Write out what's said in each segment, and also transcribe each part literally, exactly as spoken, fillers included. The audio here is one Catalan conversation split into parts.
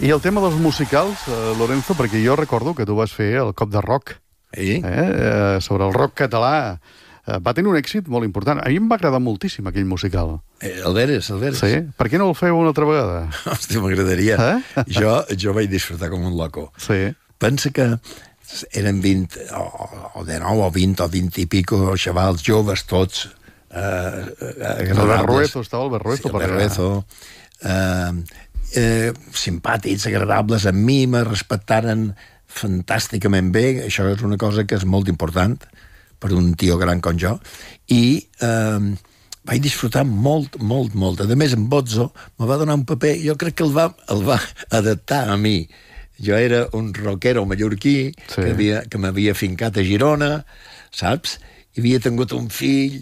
I el tema dels musicals, eh, Lorenzo, perquè jo recordo que tu vas fer el Cop de Rock, Sí. eh, eh, sobre el rock català. Eh, va tenir un èxit molt important. A mi em va agradar moltíssim aquell musical. Eh, el veres, el veres. Sí? Per què no el feu una altra vegada? Hòstia, m'agradaria. Eh? Jo, jo vaig disfrutar com un loco. Sí. Pensa que eren vint, o, o de nou o vint o vint i pico xavals joves tots. Eh, El Berruezo, estava el Berruezo. Sí, el Berruezo. Eh, eh, simpàtics, agradables amb mi, me respectaren fantàsticament bé. Això és una cosa que és molt important per un tio gran com jo. I eh, vaig disfrutar molt, molt, molt. A més, en Bozzo me va donar un paper, jo crec que el va, el va adaptar a mi. Jo era un rockero mallorquí, sí, que, havia, que m'havia fincat a Girona, saps? I havia tingut un fill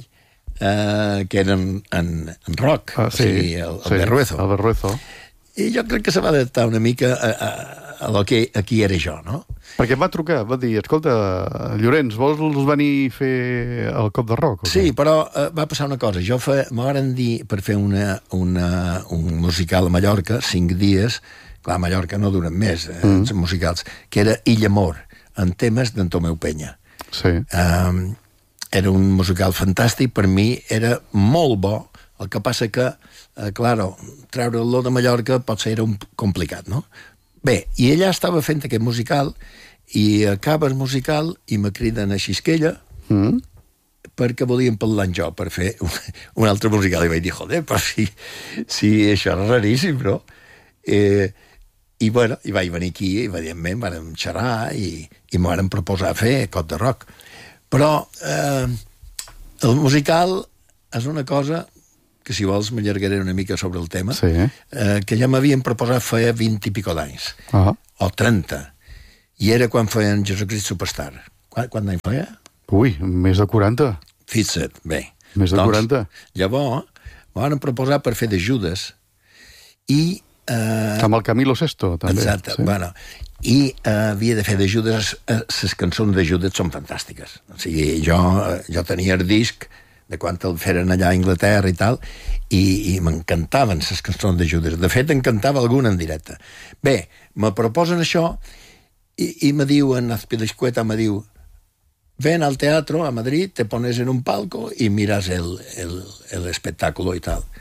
eh, que era en, en, en rock, ah, sí, o sigui, el, el sí, Berruezo. El Berruezo. I jo crec que se va adaptar una mica a, a, a lo que aquí era jo, no? Perquè em va trucar, va dir, escolta, Llorenç, vols venir a fer el Cop de Rock? Sí, però uh, va passar una cosa. Jo fa, m'ho van dir per fer una, una, un musical a Mallorca, cinc dies, clar, a Mallorca no duren més, eh, mm. els musicals, que era Illa Amor, en temes d'en Tomeu Penya. Sí. Um, era un musical fantàstic, per mi era molt bo, el que passa que, eh, claro, treure-lo de Mallorca potser era un complicat, no? Bé, i ella estava fent aquest musical i acaba el musical i me criden a Xisquella mm. perquè volien parlar amb jo per fer un, un altre musical. I vaig dir, joder, però si, si això és raríssim, no? Eh, I, bueno, i vaig venir aquí i, evidentment, vàrem xerrar i, i m'ho vàrem proposar fer Cop de Rock. Però eh, el musical és una cosa que, si vols, m'allargaré una mica sobre el tema, sí. eh, que ja m'havien proposat feia vint i pico d'anys, uh -huh. o trenta, i era quan feien Jesucrist Superstar. Quant, quant d'any feia? Ui, més de quaranta. Fixa't, bé. Més de doncs, quaranta. Llavors, m'ho van proposar per fer de Judes, i... Eh, amb el Camilo Sesto, també. Exacte, sí. Bueno, i eh, havia de fer de Judes, les cançons de Judes són fantàstiques. O sigui, jo, jo tenia el disc de quan el feren allà a Anglaterra i tal, i, i m'encantaven les cançons de Judes. De fet, em cantava alguna en directe. Bé, me proposen això, i, i me diuen, Azpilicueta me diu, ven al teatro a Madrid, te pones en un palco y miras el, el, el espectáculo y tal.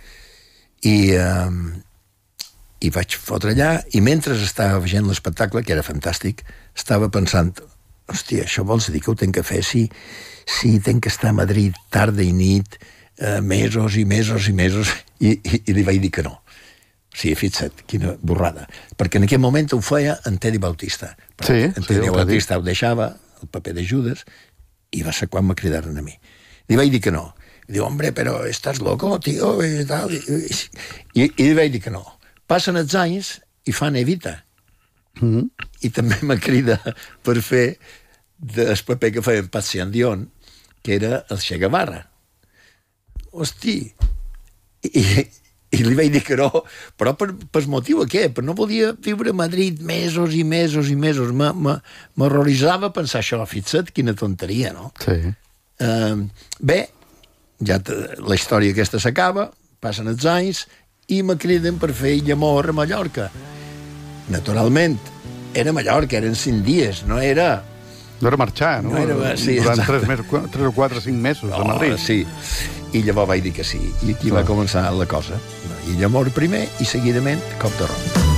I, um, i vaig fotre allà, i mentre estava veient l'espectacle, que era fantàstic, estava pensant, hòstia, això vols dir que ho tenc que fer si, si tenc que estar a Madrid tarda i nit, eh, mesos i mesos i mesos, i, i, i li vaig dir que no. O sigui, fixa't, quina borrada. Perquè en aquell moment ho feia en Teddy Bautista. Sí, en Teddy sí, Bautista ho deixava, el paper de Judes, i va ser quan me cridaren a mi. Li vaig dir que no. I diu, hombre, però estàs loco, tio, i tal. I, i, i li vaig dir que no. Passen els anys i fan Evita. Mm -hmm. I també me crida per fer el paper que feia Patxi Dion, que era el Che Guevara. Hosti! I, i li vaig dir que no, però per, per motiu aquest, però no volia viure a Madrid mesos i mesos i mesos. M'horroritzava pensar això, fixa't, quina tonteria, no? Sí. Uh, bé, ja la història aquesta s'acaba, passen els anys, i me criden per fer Illa Amor a Mallorca. Naturalment, era a Mallorca, eren cinc dies, no era... No era marxar, no? no era, sí, durant tres, mesos, tres o quatre, cinc mesos a Madrid. Oh, sí, i llavors vaig dir que sí, i aquí oh. va començar la cosa. Illa Amor primer i seguidament Cop de Rock.